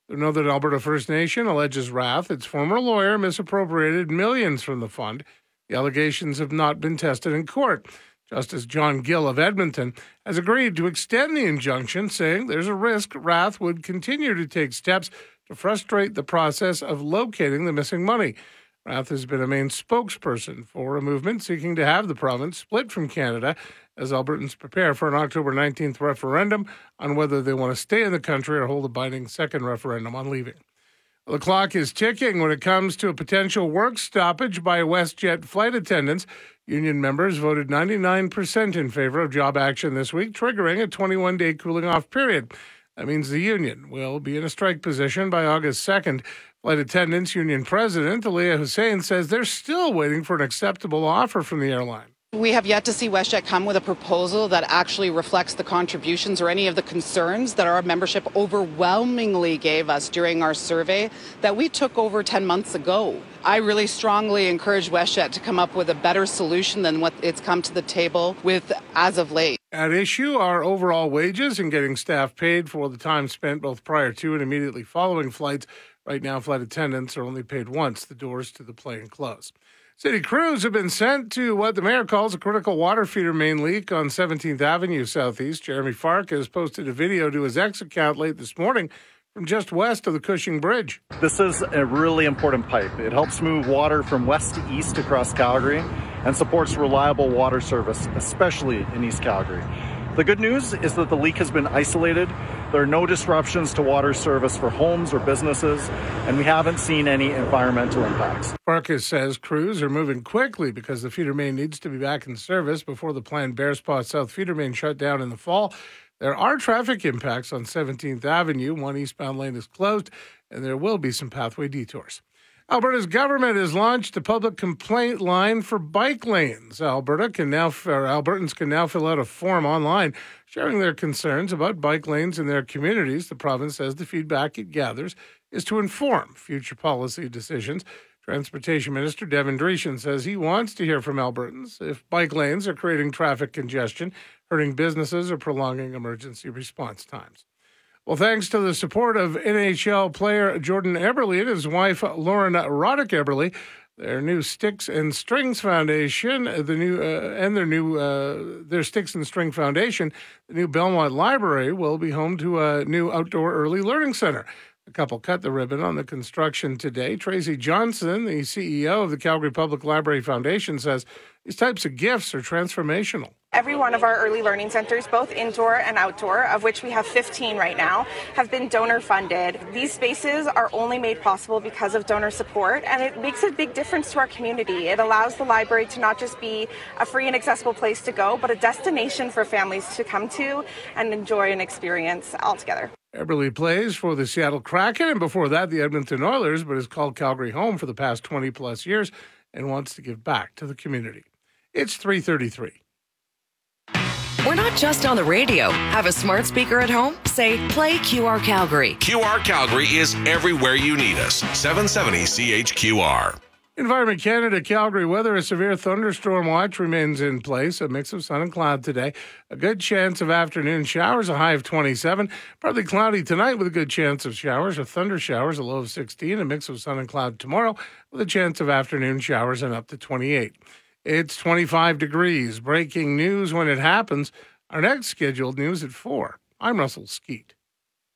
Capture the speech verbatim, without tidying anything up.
The Northern Alberta First Nation alleges Rath, its former lawyer, misappropriated millions from the fund. The allegations have not been tested in court. Justice John Gill of Edmonton has agreed to extend the injunction, saying there's a risk Rath would continue to take steps to frustrate the process of locating the missing money. Rath has been a main spokesperson for a movement seeking to have the province split from Canada as Albertans prepare for an October nineteenth referendum on whether they want to stay in the country or hold a binding second referendum on leaving. Well, the clock is ticking when it comes to a potential work stoppage by WestJet flight attendants. Union members voted ninety-nine percent in favor of job action this week, triggering a twenty-one day cooling-off period. That means the union will be in a strike position by August second. Flight attendants union president Aliyah Hussein says they're still waiting for an acceptable offer from the airline. We have yet to see WestJet come with a proposal that actually reflects the contributions or any of the concerns that our membership overwhelmingly gave us during our survey that we took over ten months ago. I really strongly encourage WestJet to come up with a better solution than what it's come to the table with as of late. At issue are overall wages and getting staff paid for the time spent both prior to and immediately following flights. Right now, flight attendants are only paid once the doors to the plane close. City crews have been sent to what the mayor calls a critical water feeder main leak on seventeenth Avenue Southeast. Jeremy Fark has posted a video to his X account late this morning from just west of the Cushing Bridge. This is a really important pipe. It helps move water from west to east across Calgary and supports reliable water service, especially in East Calgary. The good news is that the leak has been isolated. There are no disruptions to water service for homes or businesses, and we haven't seen any environmental impacts. Farkas says crews are moving quickly because the feeder main needs to be back in service before the planned Bearspaw South feeder main shut down in the fall. There are traffic impacts on seventeenth Avenue. One eastbound lane is closed, and there will be some pathway detours. Alberta's government has launched a public complaint line for bike lanes. Alberta can now, or Albertans can now fill out a form online sharing their concerns about bike lanes in their communities. The province says the feedback it gathers is to inform future policy decisions. Transportation Minister Devin Dreeshen says he wants to hear from Albertans if bike lanes are creating traffic congestion, hurting businesses, or prolonging emergency response times. Well, thanks to the support of N H L player Jordan Eberle and his wife Lauren Roddick Eberle, their new Sticks and Strings Foundation, the new uh, and their new uh, their Sticks and String Foundation, the new Belmont Library will be home to a new outdoor early learning center. The couple cut the ribbon on the construction today. Tracy Johnson, the C E O of the Calgary Public Library Foundation, says these types of gifts are transformational. Every one of our early learning centers, both indoor and outdoor, of which we have fifteen right now, have been donor funded. These spaces are only made possible because of donor support, and it makes a big difference to our community. It allows the library to not just be a free and accessible place to go, but a destination for families to come to and enjoy an experience altogether. Eberle plays for the Seattle Kraken and before that the Edmonton Oilers, but has called Calgary home for the past twenty plus years and wants to give back to the community. It's three thirty-three. We're not just on the radio. Have a smart speaker at home? Say, play Q R Calgary. Q R Calgary is everywhere you need us. seven seventy C H Q R. Environment Canada Calgary weather, a severe thunderstorm watch remains in place. A mix of sun and cloud today. A good chance of afternoon showers, a high of twenty-seven. Partly cloudy tonight with a good chance of showers or thunder showers, a low of sixteen. A mix of sun and cloud tomorrow with a chance of afternoon showers and up to twenty-eight. It's twenty-five degrees. Breaking news when it happens. Our next scheduled news at four. I'm Russell Skeet.